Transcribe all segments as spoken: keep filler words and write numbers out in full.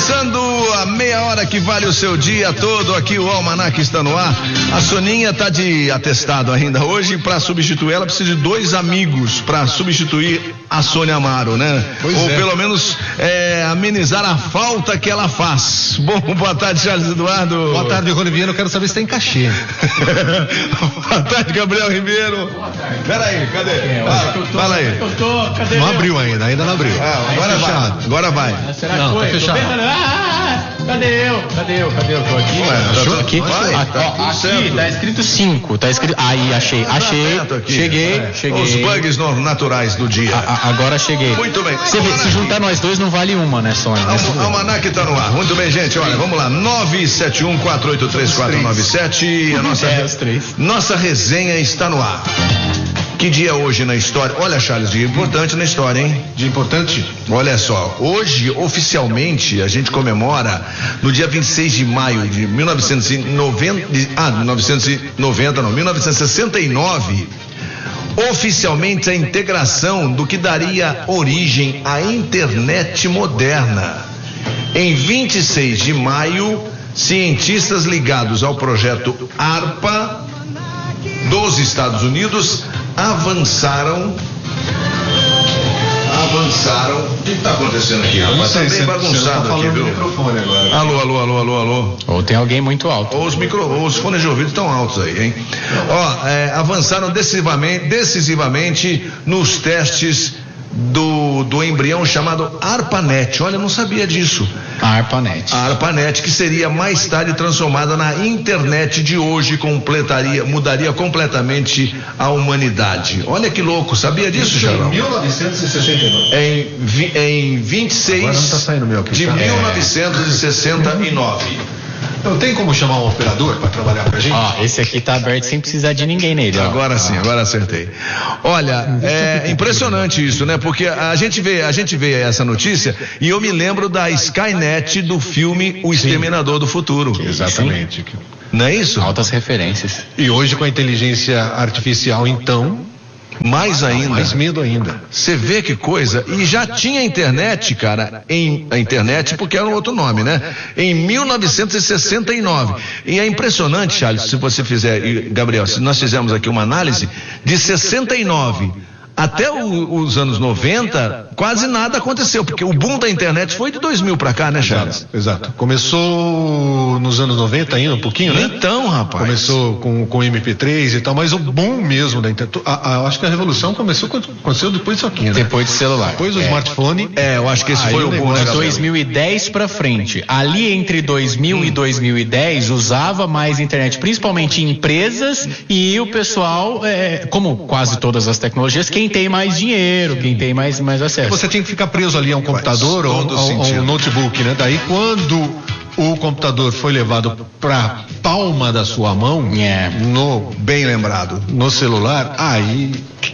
Começando a meia hora que vale o seu dia todo, aqui o Almanac está no ar. A Soninha tá de atestado ainda hoje, para substituir ela precisa de dois amigos para substituir a Sônia Amaro, né? Pois Ou é. pelo menos é, amenizar a falta que ela faz. Bom, boa tarde, Charles Eduardo. Boa tarde, Rony Viana, eu quero saber se tem cachê. Boa tarde, Gabriel Ribeiro. Boa tarde. Peraí, cadê? É, fala, eu tô, fala aí. Eu tô, cadê não eu? abriu ainda, ainda não abriu. Ah, agora vai, agora vai. Será não, que foi? Tá fechado. Ah, cadê eu? Cadê eu? Cadê eu? Tô aqui. Ué, Tô aqui. Vai, aqui, tá ó, aqui tá escrito cinco. Tá escrito. Aí, achei. Achei. Aqui, cheguei. é. Cheguei. Os bugs no, naturais do dia. A, a, agora cheguei. Muito bem. Você vê, se juntar nós dois não vale uma, né, Sônia? O Almanac tá no ar. Muito bem, gente. Olha, vamos lá. nove sete um, quatro oito três, quatro nove sete. A nossa, é, os três. nossa resenha está no ar. Que dia é hoje na história? Olha, Charles, dia importante na história, hein? Dia importante? Olha só, hoje, oficialmente, a gente comemora no dia vinte e seis de maio de mil novecentos e noventa, ah, mil novecentos e noventa não, mil novecentos e sessenta e nove, oficialmente a integração do que daria origem à internet moderna. Em vinte e seis de maio, cientistas ligados ao projeto ARPA dos Estados Unidos avançaram avançaram o que está acontecendo aqui, rapaz? Tá bem bagunçado tá aqui, viu? Microfone agora. Alô, alô, alô, alô, alô. Ou tem alguém muito alto. Ou os, micro, ou os fones de ouvido estão altos aí, hein? Ó, é, avançaram decisivamente, decisivamente nos testes do, do embrião chamado ARPANET. Olha, eu não sabia disso. A ARPANET. A ARPANET, que seria mais tarde transformada na internet de hoje, completaria, mudaria completamente a humanidade. Olha que louco, sabia disso, Jarão? Em mil novecentos e sessenta e nove. Em, em vinte e seis Agora não tá saindo meu aqui, de tá? mil novecentos e sessenta e nove. Então tem como chamar um operador para trabalhar pra gente? Ó, esse aqui tá aberto sem precisar de ninguém nele, ó. Agora sim, agora acertei. Olha, é impressionante isso, né? Porque a gente vê, a gente vê essa notícia e eu me lembro da Skynet do filme O Exterminador do Futuro. Exatamente. Não é isso? Altas referências. E hoje com a inteligência artificial, então, mais ainda. mais medo ainda. Você vê que coisa. E já tinha internet, cara, em a internet, porque era um outro nome, né? Em mil novecentos e sessenta e nove. E é impressionante, Charles, se você fizer, e Gabriel, se nós fizermos aqui uma análise, de sessenta e nove até o, os anos noventa, quase nada aconteceu, porque o boom da internet foi de dois mil pra cá, né, Charles? Exato, exato. Começou nos anos noventa ainda, um pouquinho, né? Então, rapaz. Começou com, com M P três e tal, mas o boom mesmo da internet, a, a, acho que a revolução começou, aconteceu depois disso aqui, né? Depois do celular. Depois do é. smartphone. É, eu acho que esse aí foi o boom, né, dois mil e dez pra frente. Ali entre dois mil e dois mil e dez usava mais internet, principalmente empresas e o pessoal, é, como quase todas as tecnologias, quem tem mais dinheiro, quem tem mais, mais acesso. Você tinha que ficar preso ali a um computador ou a um notebook, né? Daí quando o computador foi levado para palma da sua mão, yeah. no bem lembrado, no celular, aí,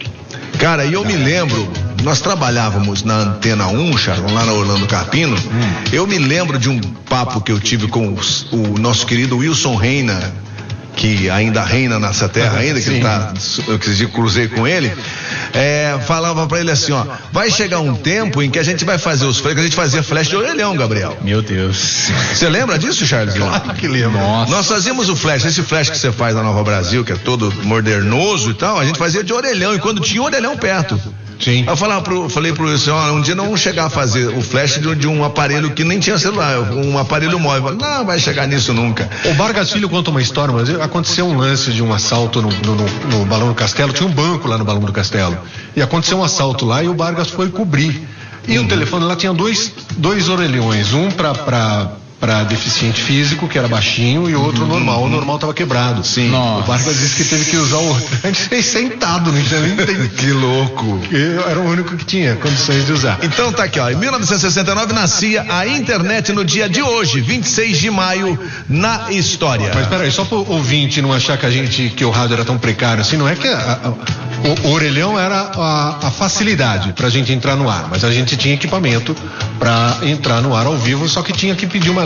cara, e eu me lembro, nós trabalhávamos na Antena um, Charles, lá na Orlando Carpino. Hum. Eu me lembro de um papo que eu tive com os, o nosso querido Wilson Reina, que ainda reina nessa terra ainda, que tá, eu que cruzei com ele, é, falava pra ele assim, ó, vai chegar um tempo em que a gente vai fazer os flash, que a gente fazia flash de orelhão, Gabriel. Meu Deus. Você lembra disso, Charles? Claro que lembro. Nossa. Nós fazíamos o flash, esse flash que você faz na Nova Brasil, que é todo modernoso e tal, a gente fazia de orelhão, e quando tinha o orelhão perto. Sim. Eu falava pro, falei pro Wilson, ó, um dia não vamos chegar a fazer o flash de, de um aparelho que nem tinha celular, um aparelho móvel. Não, vai chegar nisso nunca. O Vargas Filho conta uma história, mas aconteceu um lance de um assalto no, no, no, no Balão do Castelo, tinha um banco lá no Balão do Castelo, e aconteceu um assalto lá e o Vargas foi cobrir. E uhum. o telefone lá tinha dois, dois orelhões, um pra, pra, pra deficiente físico, que era baixinho, e outro uhum. normal. O normal tava quebrado. Sim. Nossa. O Vargas disse que teve que usar o outro antes sentado, não entendi. Que louco. Eu era o único que tinha condições de usar. Então tá aqui, ó. Em mil novecentos e sessenta e nove nascia a internet no dia de hoje, vinte e seis de maio, na história. Mas peraí, só pro ouvinte não achar que a gente, que o rádio era tão precário assim, não é que a, a, o, o orelhão era a, a facilidade pra gente entrar no ar, mas a gente tinha equipamento pra entrar no ar ao vivo, só que tinha que pedir uma linha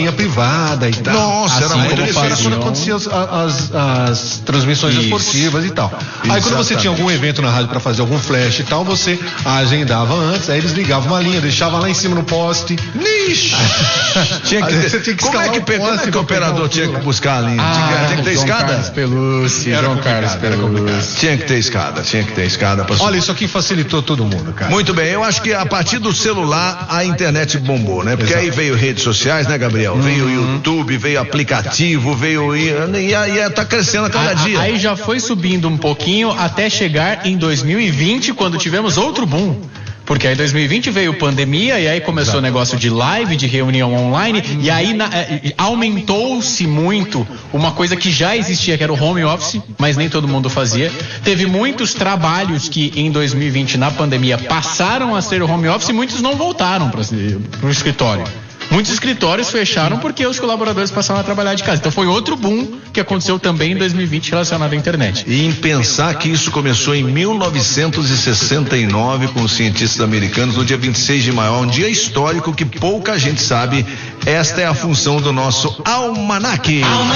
linha privada e tal. Nossa, assim, era muito como difícil. era quando aconteciam as, as, as transmissões Isso. esportivas e tal. Aí quando você tinha algum evento na rádio para fazer algum flash e tal, você agendava antes, aí eles ligavam uma linha, deixavam lá em cima no poste. Ixi. tinha que Aí ter, você tinha que como é escalar que, o pe- como é poste que o pra pegar operador o tinha fio que lá. buscar a linha? Ah, tinha, tinha que ter João escada? Carlos Pelucci, Era João complicado, Carlos era complicado. Pelucci. Tinha que ter escada, tinha que ter escada pra Olha, isso aqui facilitou todo mundo, cara. Muito bem, eu acho que a partir do celular a internet bombou, né? Porque Exato. aí veio redes sociais, né, Gabriel? Veio o YouTube, veio aplicativo, veio. E, e, e tá crescendo a cada A- dia. Aí já foi subindo um pouquinho até chegar em dois mil e vinte, quando tivemos outro boom. Porque aí em dois mil e vinte veio pandemia e aí começou o negócio de live, de reunião online, e aí na- eh, aumentou-se muito uma coisa que já existia, que era o home office, mas nem todo mundo fazia. Teve muitos trabalhos que em dois mil e vinte, na pandemia, passaram a ser o home office e muitos não voltaram para o escritório. Muitos escritórios fecharam porque os colaboradores passaram a trabalhar de casa. Então foi outro boom que aconteceu também em dois mil e vinte relacionado à internet. E em pensar que isso começou em mil novecentos e sessenta e nove com os cientistas americanos, no dia vinte e seis de maio, um dia histórico que pouca gente sabe. Esta é a função do nosso almanaque.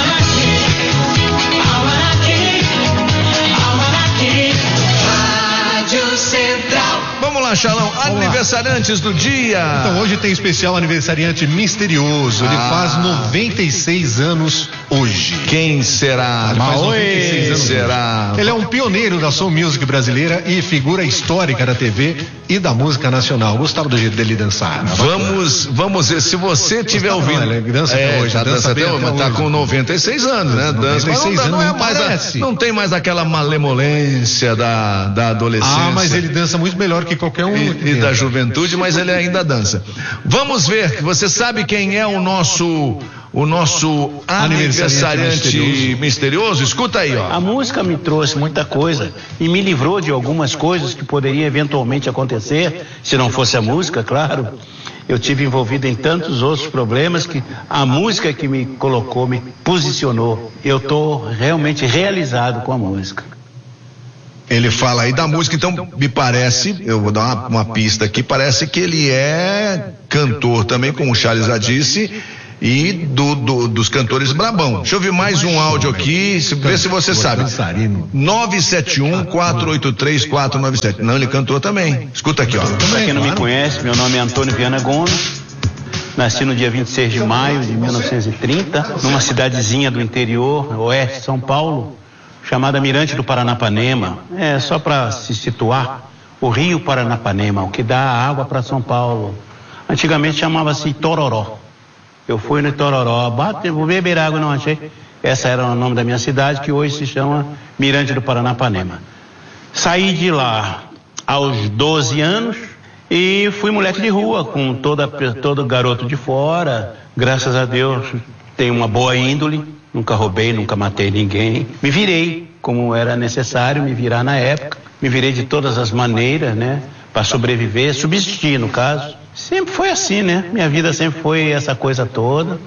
Vamos lá, Xalão, aniversariantes do dia. Então hoje tem especial aniversariante misterioso. Ele Ah. faz noventa e seis anos hoje. Quem será? Ele faz Oi, noventa e seis anos será? hoje. Ele é um pioneiro da soul music brasileira e figura histórica da T V e da música nacional. Gostava do jeito dele dançar. Né? Vamos, vamos ver, se você estiver Gostava, ouvindo. não, ele dança até hoje, tá dança dança até bem hoje, até mas tá hoje. com noventa e seis anos, né? Dança, mas não, noventa e seis dá- não é anos, mais não a, parece. não tem mais aquela malemolência da, da adolescência. Ah, mas ele dança muito melhor que qualquer um. E, e da juventude, mas ele ainda dança. Vamos ver, você sabe quem é o nosso o nosso aniversariante, Aniversariante misterioso? misterioso? Escuta aí, ó. A música me trouxe muita coisa e me livrou de algumas coisas que poderiam eventualmente acontecer, se não fosse a música, claro. Eu tive envolvido em tantos outros problemas que a música que me colocou, me posicionou. Eu estou realmente realizado com a música. Ele fala aí da música, então me parece, eu vou dar uma, uma pista aqui, parece que ele é cantor também, como o Charles já disse, e do, do- dos cantores brabão. Deixa eu ouvir mais um áudio aqui, se, ver se você sabe. Dançarino. nove sete um, quatro oito três, quatro nove sete. Não, ele cantou também. Escuta aqui, ó. Para quem não me conhece, meu nome é Antônio Viana Gomes. Nasci no dia vinte e seis de maio de mil novecentos e trinta, numa cidadezinha do interior, oeste de São Paulo, chamada Mirante do Paranapanema. É só para se situar, o Rio Paranapanema, o que dá água para São Paulo. Antigamente chamava-se Tororó. Eu fui no Tororó, bate, vou beber água, não achei. Essa era o nome da minha cidade, que hoje se chama Mirante do Paranapanema. Saí de lá aos doze anos e fui moleque de rua, com toda, todo garoto de fora. Graças a Deus tenho uma boa índole, nunca roubei, nunca matei ninguém. Me virei como era necessário me virar na época. Me virei de todas as maneiras, né? Para sobreviver, subsistir no caso. Sempre foi assim, né? Minha vida sempre foi essa coisa toda.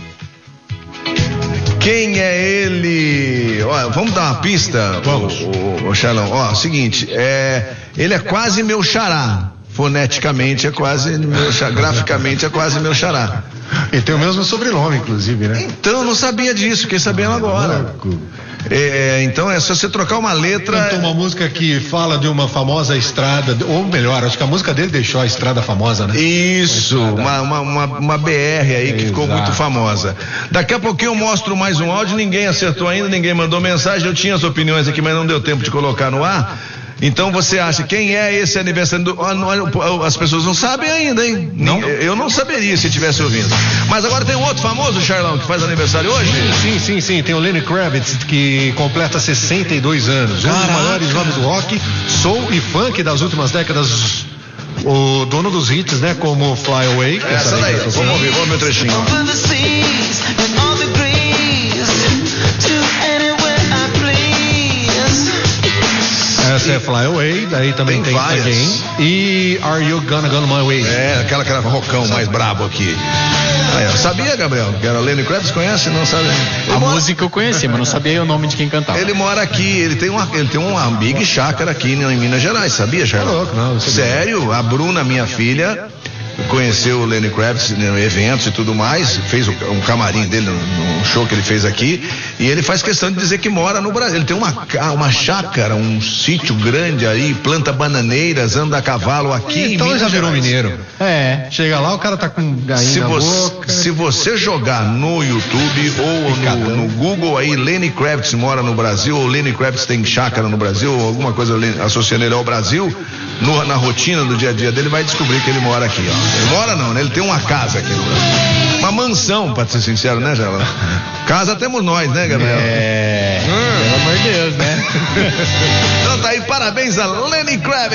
Quem é ele? Ó, vamos dar uma pista, Vamos. o, o, Charlão. Ó, seguinte, é, ele é quase meu xará. Foneticamente é quase meu xará, graficamente é quase meu xará. Ele tem o mesmo sobrenome, inclusive, né? Então, eu não sabia disso, fiquei sabendo agora. Louco. É, então é só você trocar uma letra. Cantou uma música que fala de uma famosa estrada, ou melhor, acho que a música dele deixou a estrada famosa, né? Isso, uma, uma, uma, uma B R aí que ficou Exato. muito famosa. Daqui a pouquinho eu mostro mais um áudio, ninguém acertou ainda, ninguém mandou mensagem, eu tinha as opiniões aqui, mas não deu tempo de colocar no ar. Então você acha, quem é esse aniversário do... Ah, não, as pessoas não sabem ainda, hein? Não? Eu não saberia se tivesse ouvindo. Mas agora tem um outro famoso, Charlão, que faz aniversário hoje? Sim, sim, sim. Tem o Lenny Kravitz, que completa sessenta e dois anos. Um dos Caraca. maiores nomes do rock, soul e funk das últimas décadas. O dono dos hits, né? Como Fly Away. que Essa daí, que- vamos ouvir, vamos ver o trechinho. Over the seas and all the breeze to anywhere I please. Essa é Fly Away, daí também Tem tem, várias. Again. E Are You Gonna Go My Way? É, aquela que era rocão mais brabo aqui. Aí, ó, sabia, Gabriel? Que era Lenny Kravitz, conhece? Não sabe? Ele A mora- música eu conheci, mas não sabia o nome de quem cantava. Ele mora aqui, ele tem uma, ele tem uma big chácara aqui em Minas Gerais, sabia, Charles? Tá louco, não, não sabia. Sério, a Bruna, minha filha, conheceu o Lenny Kravitz em eventos e tudo mais, fez um camarim dele num show que ele fez aqui, e ele faz questão de dizer que mora no Brasil. Ele tem uma, uma chácara, um sítio grande aí, planta bananeiras, anda a cavalo aqui. Então ele já virou Gerais. mineiro. É. Chega lá, o cara tá com gainha Se na você, boca. se você jogar no YouTube ou no, no Google aí, Lenny Kravitz mora no Brasil, ou Lenny Kravitz tem chácara no Brasil, ou alguma coisa associando ele ao Brasil, no, na rotina do dia a dia dele, vai descobrir que ele mora aqui, ó. Ele mora não, né? Ele tem uma casa aqui no Brasil. Uma mansão, pra ser sincero, né, Gela? Casa temos nós, né, Gabriel? É. Pelo amor de Deus, né? Então tá aí, parabéns a Lenny Kravitz.